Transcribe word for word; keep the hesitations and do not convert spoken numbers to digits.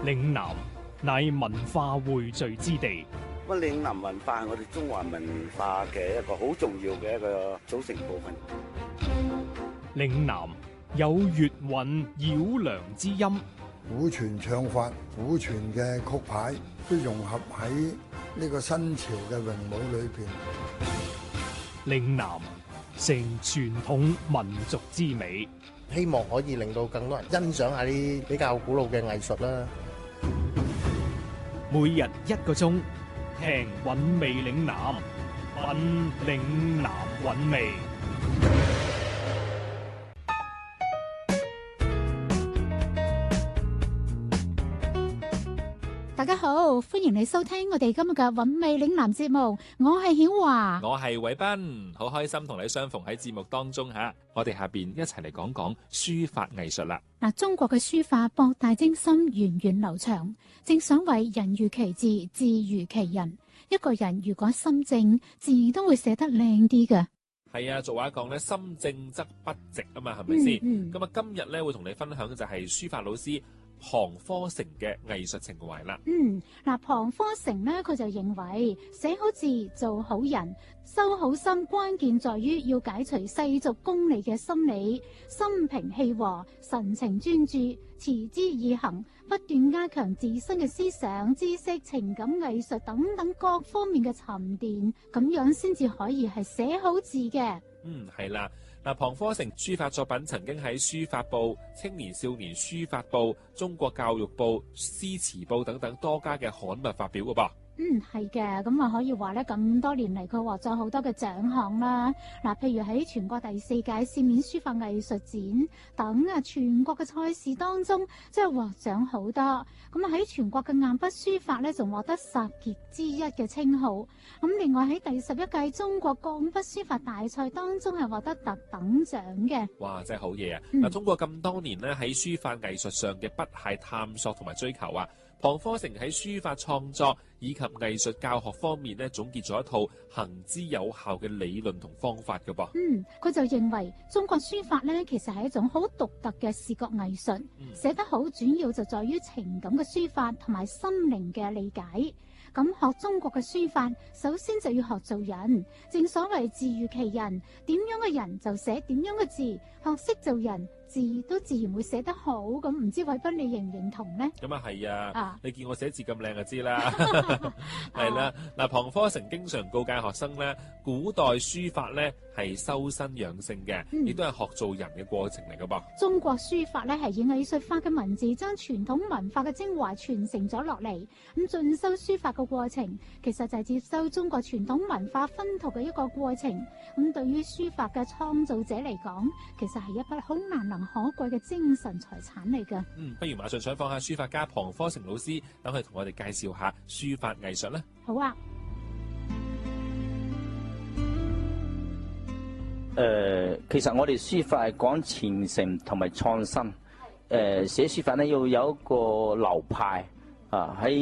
嶺南乃文化匯聚之地。 咁嶺南文化係我哋中華文化嘅一個好重要嘅一個組成部分。 嶺南有粵韻繞梁之音， 古傳唱法、古傳嘅曲牌都融合喺呢個新潮嘅詠舞裏邊。 嶺南成傳統民族之美， 希望可以令到更多人欣賞下啲比較古老嘅藝術啦。 每日一個鐘，聽韻味嶺南，品嶺南韻味。 大家好，歡迎你收聽我哋今日嘅韻味嶺南節目，我係曉華， 我係偉斌，好開心同你相逢喺節目當中吓。我哋下邊一齊嚟講講書法藝術啦。 嗱，中國嘅書法博大精深，源遠流長。正所謂人如其字，字如其人。一個人如果心正，字都會寫得靚啲嘅。 係啊，俗話講咧，心正則筆直啊嘛，係咪先？咁啊、嗯，今日咧會同你分享嘅就係書法老師龐科成嘅藝術情懷啦。 嗯，嗱，龐科成呢，佢就認為寫好字做好人，修好心，關鍵在於要解除世俗功利嘅心理，心平氣和，神情專注，持之以恆，不斷加強自身嘅思想、知識、情感、藝術等等各方面嘅沉澱，咁樣先至可以係寫好字嘅。 嗯，係啦。嗱，龐科成書法作品曾經喺書法報、青年少年書法報、中國教育報、詩詞報等等多家嘅刊物發表嘅噃。 嗯，係嘅，咁啊可以話咧，咁多年嚟佢獲咗好多嘅獎項啦。嗱，譬如喺全國第四屆市面書法藝術展等啊，全國嘅賽事當中，即係獲獎好多。咁啊喺全國嘅硬筆書法咧，仲獲得十傑之一嘅稱號。咁另外喺第十一屆中國鋼筆書法大賽當中係獲得特等獎嘅。哇， 真係好嘢啊！嗱、嗯，通過咁多年咧喺書法藝術上嘅不懈探索同埋追求啊，龐科成喺書法創作以及藝術教學方面咧，總結咗一套行之有效嘅理論同方法嘅噃。 嗯，佢就認為中國書法咧，其實係一種好獨特嘅視覺藝術，嗯、寫得好主要就在於情感嘅書法同埋心靈嘅理解。咁學中國嘅書法，首先就要學做人。正所謂字如其人，點樣嘅人就寫點樣嘅字，學識做人，字都自然會寫得好。咁唔知偉斌你認唔認同呢？ 咁啊係啊，你見我寫字咁靚就知啦。係啦，嗱，龐科成經常告誡學生咧，古代書法咧係修身養性嘅，亦都係學做人嘅過程嚟噶噃。 中國書法咧係以藝術化嘅文字，將傳統文化嘅精華傳承咗落嚟。咁進修書法嘅過程，其實就係接收中國傳統文化熏陶嘅一個過程。咁對於書法嘅創造者嚟講，其實係一筆好難能可貴嘅精神財產嚟噶。 嗯，不如馬上採訪下書法家龐科成老師，等佢同我哋介紹下書法藝術啦。 好啊。 誒、呃，其實我哋書法係講傳承同埋創新。誒、呃，寫書法咧要有一個流派啊喺。